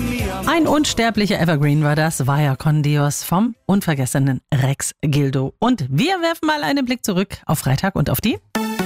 Ein unsterblicher Evergreen war das, Vaya con Dios vom unvergessenen Rex Gildo. Und wir werfen mal einen Blick zurück auf Freitag und auf die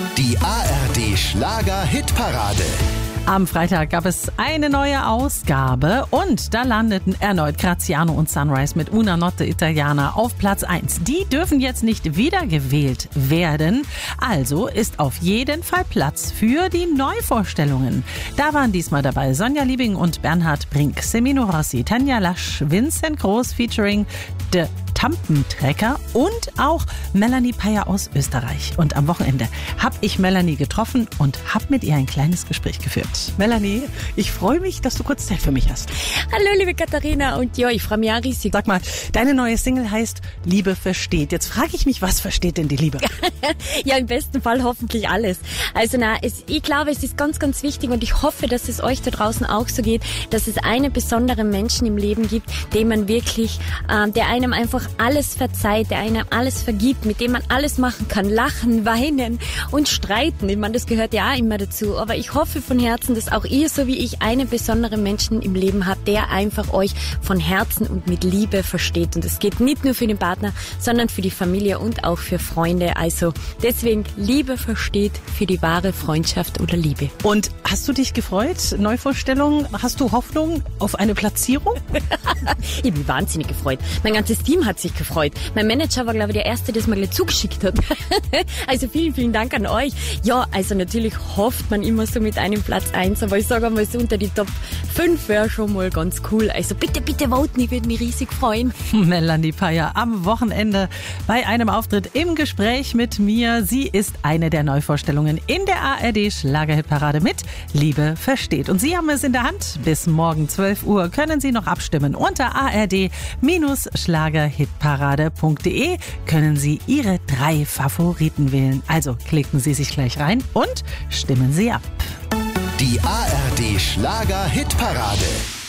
ARD Schlager-Hitparade. Am Freitag gab es eine neue Ausgabe und da landeten erneut Graziano und Sunrise mit Una Notte Italiana auf Platz 1. Die dürfen jetzt nicht wiedergewählt werden, also ist auf jeden Fall Platz für die Neuvorstellungen. Da waren diesmal dabei Sonja Liebing und Bernhard Brink, Semino Rossi, Tanja Lasch, Vincent Groß featuring The Tampentrecker und auch Melanie Payer aus Österreich. Und am Wochenende habe ich Melanie getroffen und habe mit ihr ein kleines Gespräch geführt. Melanie, ich freue mich, dass du kurz Zeit für mich hast. Hallo, liebe Katharina. Und ja, ich freue mich auch riesig. Sag mal, deine neue Single heißt Liebe versteht. Jetzt frage ich mich, was versteht denn die Liebe? Ja, im besten Fall hoffentlich alles. Also ich glaube, es ist ganz, ganz wichtig und ich hoffe, dass es euch da draußen auch so geht, dass es einen besonderen Menschen im Leben gibt, den man wirklich, der einem einfach alles verzeiht, der einem alles vergibt, mit dem man alles machen kann, lachen, weinen und streiten. Ich meine, das gehört ja auch immer dazu. Aber ich hoffe von Herzen, dass auch ihr, so wie ich, einen besonderen Menschen im Leben habt, der einfach euch von Herzen und mit Liebe versteht. Und es geht nicht nur für den Partner, sondern für die Familie und auch für Freunde. Also deswegen, Liebe versteht für die wahre Freundschaft oder Liebe. Und hast du dich gefreut? Neuvorstellung? Hast du Hoffnung auf eine Platzierung? Ich bin wahnsinnig gefreut. Mein ganzes Team hat sich gefreut. Mein Manager war, glaube ich, der Erste, der es mir gleich zugeschickt hat. Also vielen, vielen Dank an euch. Ja, also natürlich hofft man immer so mit einem Platz 1, aber ich sage einmal, so unter die Top 5 wäre schon mal ganz cool. Also bitte, bitte voten, ich würde mich riesig freuen. Melanie Payer am Wochenende bei einem Auftritt im Gespräch mit mir. Sie ist eine der Neuvorstellungen in der ARD Schlagerhitparade mit Liebe versteht. Und Sie haben es in der Hand. Bis morgen 12 Uhr können Sie noch abstimmen. Unter ard-schlagerhitparade.de können Sie Ihre 3 Favoriten wählen. Also klicken Sie sich gleich rein und stimmen Sie ab. Die ARD Schlager-Hitparade.